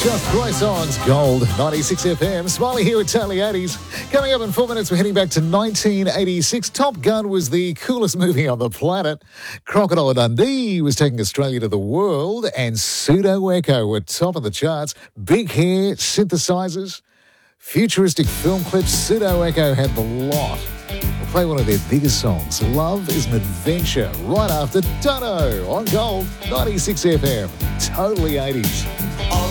Just great songs. Gold, 96 FM. Smiley here at Totally 80s. Coming up in 4 minutes, we're heading back to 1986. Top Gun was the coolest movie on the planet. Crocodile Dundee was taking Australia to the world. And Pseudo Echo were top of the charts. Big hair, synthesizers, futuristic film clips. Pseudo Echo had the lot. We'll play one of their biggest songs, Love is an Adventure, right after Dono on Gold, 96 FM. Totally 80s.